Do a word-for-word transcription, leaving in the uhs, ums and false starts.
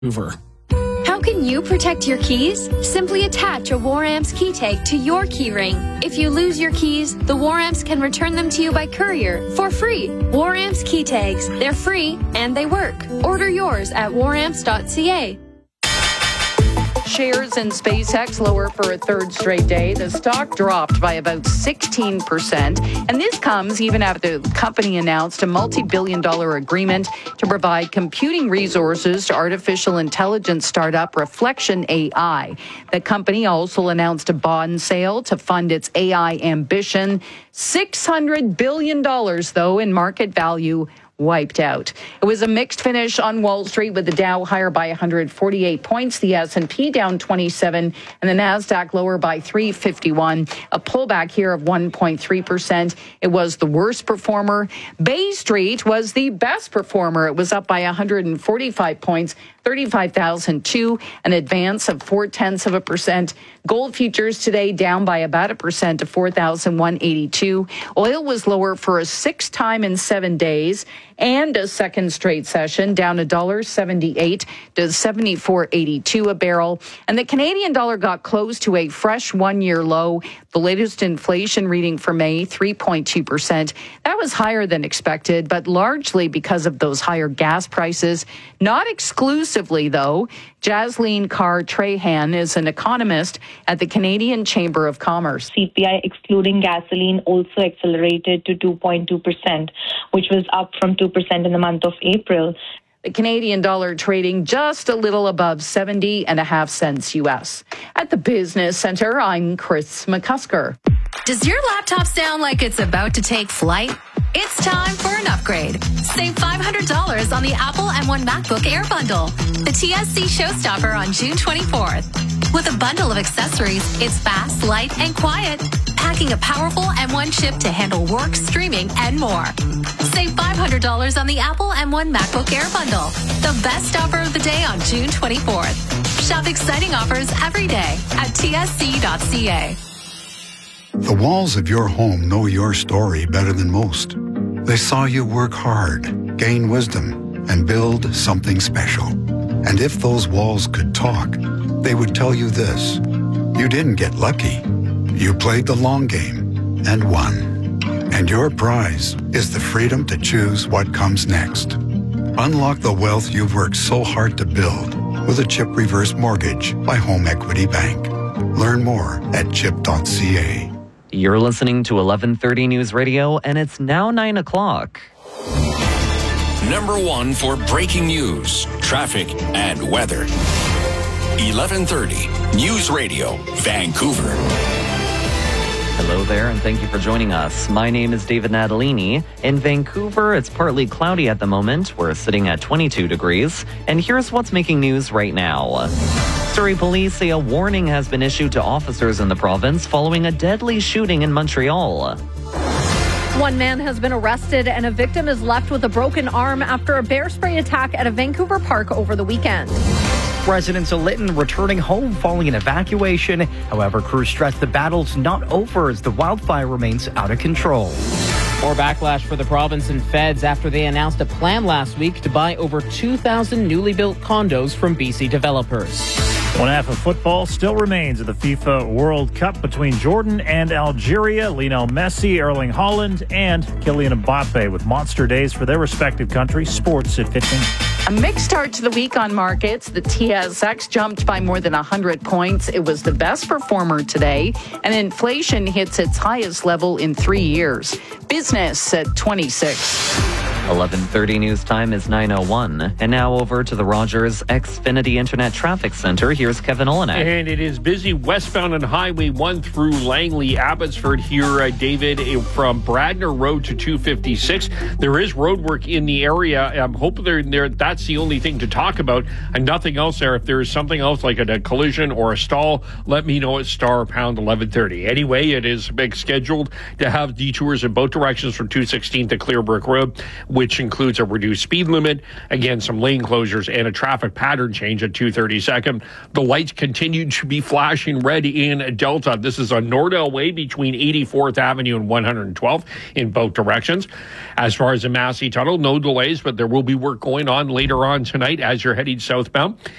Vancouver. How can you protect your keys? Simply attach a Waramps key tag to your key ring. If you lose your keys, the Waramps can return them to you by courier for free. Waramps key tags. They're free and they work. Order yours at waramps dot c a. Shares in SpaceX lower for a third straight day. The stock dropped by about sixteen percent. And this comes even after the company announced a multi-billion dollar agreement to provide computing resources to artificial intelligence startup Reflection A I. The company also announced a bond sale to fund its A I ambition. six hundred billion dollars, though, in market value wiped out. It was a mixed finish on Wall Street, with the Dow higher by one hundred forty-eight points, the S and P down twenty-seven, and the Nasdaq lower by three fifty-one. A pullback here of one point three percent. It was the worst performer. Bay Street was the best performer. It was up by one hundred forty-five points, thirty-five thousand two, an advance of four tenths of a percent. Gold futures today down by about a percent to four thousand one hundred eighty-two. Oil was lower for a sixth time in seven days and a second straight session, down one dollar seventy-eight to seventy-four eighty-two a barrel. And the Canadian dollar got close to a fresh one-year low. The latest inflation reading for May, three point two percent. That was higher than expected, but largely because of those higher gas prices. Not exclusively, though. Jasleen Carr-Trahan is an economist at the Canadian Chamber of Commerce. C P I excluding gasoline also accelerated to two point two percent, which was up from two percent in the month of April. The Canadian dollar trading just a little above seventy and a half cents U S. At the Business Center, I'm Chris McCusker. Does your laptop sound like it's about to take flight? It's time for an upgrade. Save five hundred dollars on the Apple M one MacBook Air Bundle, the T S C showstopper on June twenty-fourth. With a bundle of accessories, it's fast, light, and quiet, packing a powerful M one chip to handle work, streaming, and more. Save five hundred dollars on the Apple M one MacBook Air Bundle, the best offer of the day on June twenty-fourth. Shop exciting offers every day at T S C dot C A. The walls of your home know your story better than most. They saw you work hard, gain wisdom, and build something special. And if those walls could talk, they would tell you this: you didn't get lucky. You played the long game and won. And your prize is the freedom to choose what comes next. Unlock the wealth you've worked so hard to build with a CHIP Reverse Mortgage by Home Equity Bank. Learn more at chip dot c a. You're listening to eleven thirty News Radio, and it's now nine o'clock. Number one for breaking news, traffic, and weather. eleven thirty News Radio, Vancouver. Hello there, and thank you for joining us. My name is David Natalini. In Vancouver, it's partly cloudy at the moment. We're sitting at twenty-two degrees. And here's what's making news right now. Surrey police say a warning has been issued to officers in the province following a deadly shooting in Montreal. One man has been arrested and a victim is left with a broken arm after a bear spray attack at a Vancouver park over the weekend. Residents of Lytton returning home following an evacuation. However, crews stress the battle's not over as the wildfire remains out of control. More backlash for the province and feds after they announced a plan last week to buy over two thousand newly built condos from B C developers. One half of football still remains at the FIFA World Cup between Jordan and Algeria. Lionel Messi, Erling Haaland, and Kylian Mbappe with monster days for their respective countries. Sports at fifteen. A mixed start to the week on markets. The T S X jumped by more than one hundred points. It was the best performer today, and inflation hits its highest level in three years. Business at twenty-six. eleven thirty news time is nine oh one. And now over to the Rogers Xfinity Internet Traffic Center. Here's Kevin Olenek. And it is busy westbound on Highway one through Langley, Abbotsford here, uh, David, from Bradner Road to two fifty-six. There is road work in the area. I'm hoping they're there. That's the only thing to talk about and nothing else there. If there is something else like a, a collision or a stall, let me know at star pound eleven thirty. Anyway, it is scheduled to have detours in both directions from two sixteen to Clearbrook Road. which includes a reduced speed limit, again, some lane closures, and a traffic pattern change at two thirty-second. The lights continue to be flashing red in Delta. This is on Nordell Way between eighty-fourth Avenue and one hundred twelfth in both directions. As far as the Massey Tunnel, no delays, but there will be work going on later on tonight as you're heading southbound.